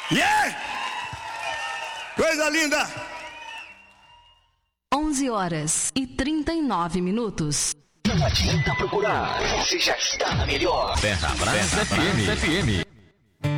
Yeah! Coisa linda! 11h39. Não adianta procurar, você já está na melhor. Terra Brasa FM.